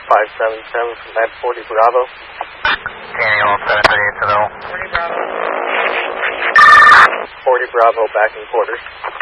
577 from Med 40 Bravo. Daniel 738 Seville. 40 Bravo. 40 Bravo back in quarters.